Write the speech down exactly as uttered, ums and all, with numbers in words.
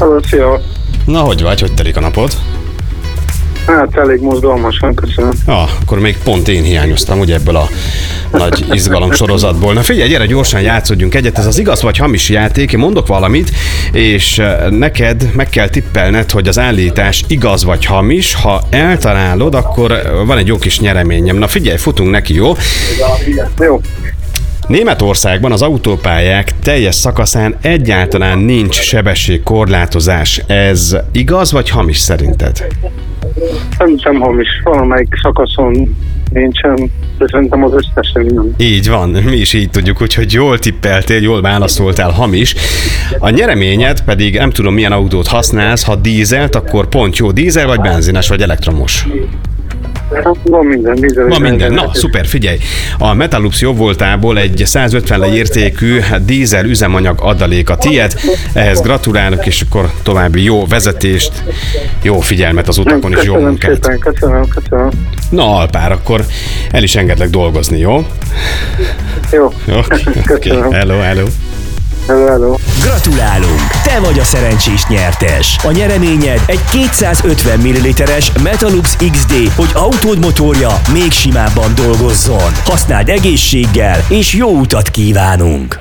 Hello, szia! Na, hogy vagy? Hogy telik a napod? Hát elég mozgalmasan, köszönöm. Ah, akkor még pont én hiányoztam, ugye ebből a nagy izgalom sorozatból. Na figyelj, gyere, gyorsan játszodjunk egyet, ez az igaz vagy hamis játék, én mondok valamit, és neked meg kell tippelned, hogy az állítás igaz vagy hamis, ha eltalálod, akkor van egy jó kis nyereményem. Na figyelj, futunk neki, jó? Jó. Németországban az autópályák teljes szakaszán egyáltalán nincs sebességkorlátozás. Ez igaz vagy hamis szerinted? Szerintem hamis. Valamelyik szakaszon nincsen, de szerintem az összesen nem. Így van, mi is így tudjuk, úgyhogy jól tippeltél, jól válaszoltál, hamis. A nyereményed pedig nem tudom milyen autót használsz, ha dízelt, akkor pont jó, dízel vagy benzines vagy elektromos. Hát, van minden, dízel. Van minden. Na, szuper, figyelj! A Metalux jobb voltából egy százötven lé értékű dízel üzemanyag adalék a tied. Ehhez gratulálok, és akkor további jó vezetést, jó figyelmet az utakon, és jó munkát. Köszönöm, köszönöm, köszönöm. Na, Alpár, akkor el is engedlek dolgozni, jó? Jó, Okay. köszönöm. Okay. Hello, hello. Hello, hello. Gratulálunk! Te vagy a szerencsés nyertes. A nyereményed egy kétszázötven milliliteres Metalux iksz dé, hogy autód motorja még simábban dolgozzon. Használd egészséggel, és jó utat kívánunk!